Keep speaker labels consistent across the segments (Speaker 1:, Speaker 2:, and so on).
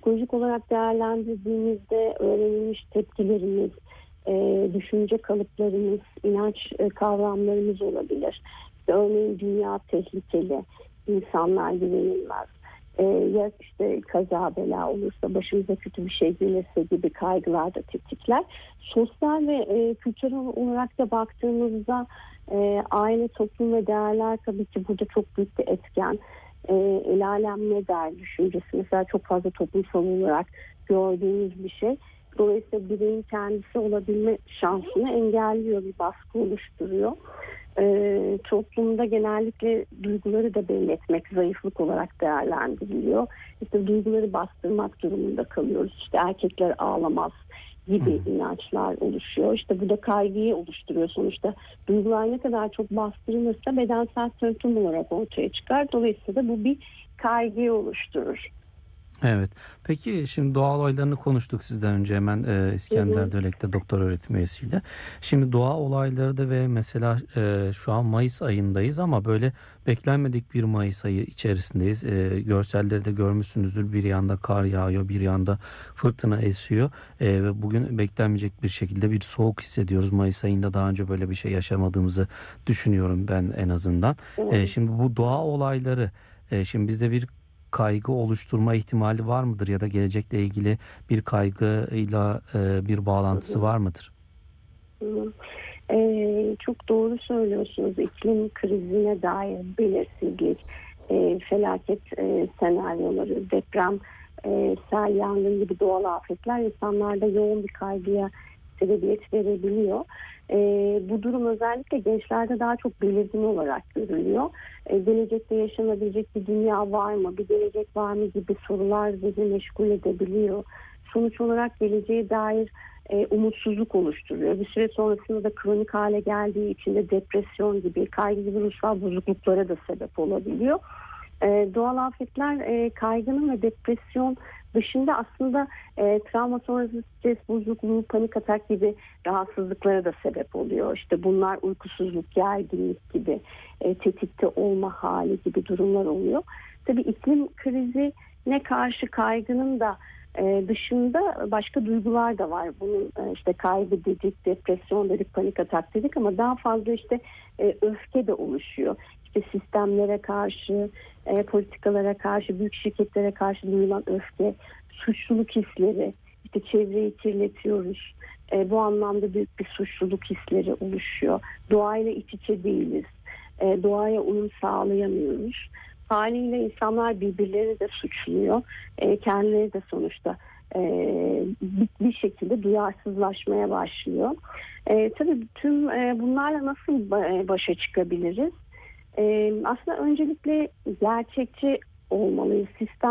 Speaker 1: psikolojik olarak değerlendirdiğimizde öğrenilmiş tepkilerimiz, düşünce kalıplarımız, inanç kavramlarımız olabilir. İşte örneğin dünya tehlikeli, insanlar güvenilmez. Ya işte kaza bela olursa, başımıza kötü bir şey gelirse gibi kaygılar da tetikler. Sosyal ve kültürel olarak da baktığımızda aile, toplum ve değerler tabii ki burada çok büyük bir etken. El alem ne der düşüncesi mesela çok fazla toplumsal olarak gördüğümüz bir şey. Dolayısıyla bireyin kendisi olabilme şansını engelliyor, bir baskı oluşturuyor. Toplumda genellikle duyguları da belli etmek zayıflık olarak değerlendiriliyor. İşte duyguları bastırmak durumunda kalıyoruz. İşte erkekler ağlamaz gibi inançlar oluşuyor. İşte bu da kaygıyı oluşturuyor. Sonuçta duygular ne kadar çok bastırılırsa bedensel semptom olarak ortaya çıkar. Dolayısıyla bu bir kaygıyı oluşturur.
Speaker 2: Evet. Peki şimdi doğa olaylarını konuştuk sizden önce hemen
Speaker 1: Hı hı.
Speaker 2: İskender Dölek'te doktor öğretim üyesiyle. Şimdi doğa olayları da ve mesela şu an Mayıs ayındayız ama böyle beklenmedik bir Mayıs ayı içerisindeyiz. Görselleri de görmüşsünüzdür. Bir yanda kar yağıyor, bir yanda fırtına esiyor. Ve bugün beklenmeyecek bir şekilde bir soğuk hissediyoruz. Mayıs ayında daha önce böyle bir şey yaşamadığımızı düşünüyorum ben en azından.
Speaker 1: Evet.
Speaker 2: Şimdi bu doğa olayları şimdi bizde bir kaygı oluşturma ihtimali var mıdır ya da gelecekle ilgili bir kaygıyla bir
Speaker 1: Hı
Speaker 2: bağlantısı
Speaker 1: hı.
Speaker 2: var mıdır?
Speaker 1: Hı hı. Çok doğru söylüyorsunuz. İklim krizine dair belirsizlik, felaket senaryoları, deprem, sel, yangın gibi doğal afetler insanlarda yoğun bir kaygıya sebebiyet verebiliyor. Bu durum özellikle gençlerde daha çok belirgin olarak görülüyor. Gelecekte yaşanabilecek bir dünya var mı, bir gelecek var mı gibi sorular bizi meşgul edebiliyor. Sonuç olarak geleceğe dair umutsuzluk oluşturuyor. Bir süre sonrasında da kronik hale geldiği için de depresyon gibi, kaygı gibi ruhsal bozukluklara da sebep olabiliyor. Doğal afetler kaygının ve depresyon dışında aslında travma sonrası stres bozukluğu, panik atak gibi rahatsızlıklara da sebep oluyor. İşte bunlar uykusuzluk, gerginlik gibi, tetikte olma hali gibi durumlar oluyor. Tabii iklim krizine karşı kaygının da dışında başka duygular da var. Bunun işte kaygı dedik, depresyon dedik, panik atak dedik ama daha fazla işte öfke de oluşuyor. İşte sistemlere karşı, politikalara karşı, büyük şirketlere karşı duyulan öfke, suçluluk hisleri, işte çevreyi kirletiyoruz. Bu anlamda büyük bir suçluluk hisleri oluşuyor. Doğayla iç içe değiliz. Doğaya uyum sağlayamıyoruz. Haliyle insanlar birbirlerini de suçluyor. Kendileri de sonuçta bir şekilde duyarsızlaşmaya başlıyor. Tabii tüm bunlarla nasıl başa çıkabiliriz? Aslında öncelikle gerçekçi olmalıyız.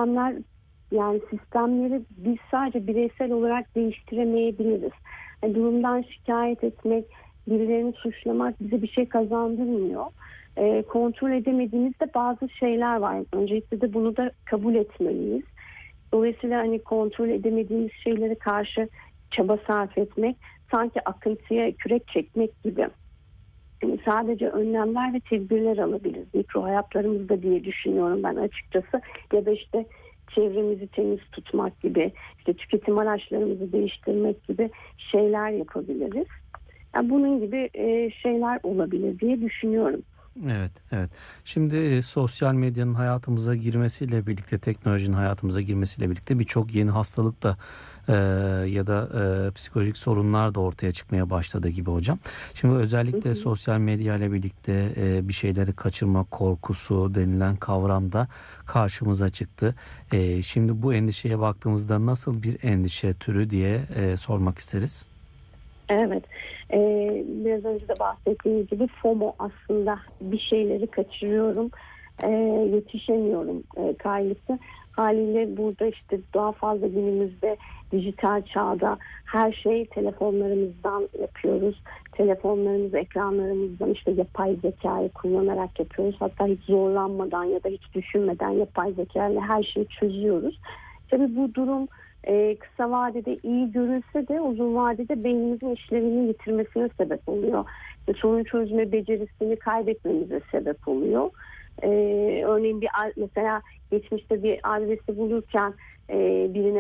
Speaker 1: Sistemleri biz sadece bireysel olarak değiştiremeyebiliriz. Durumdan şikayet etmek, birilerini suçlamak bize bir şey kazandırmıyor. Kontrol edemediğimizde bazı şeyler var. Öncelikle de bunu da kabul etmeliyiz. Dolayısıyla hani kontrol edemediğimiz şeylere karşı çaba sarf etmek sanki akıntıya kürek çekmek gibi. Yani sadece önlemler ve tedbirler alabiliriz mikro hayatlarımızda diye düşünüyorum ben açıkçası. Ya da işte çevremizi temiz tutmak gibi, işte tüketim araçlarımızı değiştirmek gibi şeyler yapabiliriz. Yani bunun gibi şeyler olabilir diye düşünüyorum.
Speaker 2: Evet, evet. Şimdi sosyal medyanın hayatımıza girmesiyle birlikte, teknolojinin hayatımıza girmesiyle birlikte birçok yeni hastalık da e, ya da psikolojik sorunlar da ortaya çıkmaya başladı gibi hocam. Şimdi
Speaker 1: Hı
Speaker 2: özellikle
Speaker 1: hı.
Speaker 2: sosyal medya ile birlikte bir şeyleri kaçırma korkusu denilen kavram da karşımıza çıktı. Şimdi bu endişeye baktığımızda nasıl bir endişe türü diye sormak isteriz.
Speaker 1: Evet, biraz önce de bahsettiğim gibi FOMO aslında bir şeyleri kaçırıyorum, yetişemiyorum kaygısı. Haliyle burada işte daha fazla günümüzde dijital çağda her şeyi telefonlarımızdan yapıyoruz. Telefonlarımız, ekranlarımızdan işte yapay zekayı kullanarak yapıyoruz. Hatta hiç zorlanmadan ya da hiç düşünmeden yapay zekayla her şeyi çözüyoruz. Tabii bu durum kısa vadede iyi görülse de uzun vadede beynimizin işlevini yitirmesine sebep oluyor. Sorun çözme becerisini kaybetmemize sebep oluyor. Örneğin mesela geçmişte bir adresi bulurken birine